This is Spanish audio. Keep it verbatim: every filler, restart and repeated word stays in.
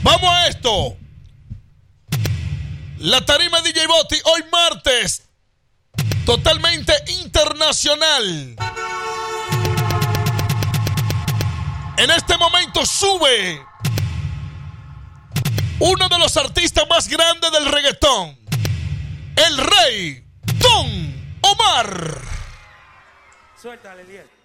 Vamos a esto. La tarima D J Boti hoy martes, totalmente internacional. En este momento sube uno de los artistas más grandes del reggaetón, el rey Don Omar. Suéltale, Liel.